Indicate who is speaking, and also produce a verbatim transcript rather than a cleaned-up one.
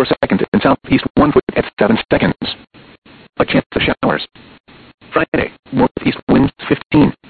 Speaker 1: four seconds and southeast one foot at seven seconds. A chance of showers. Friday, northeast winds fifteen,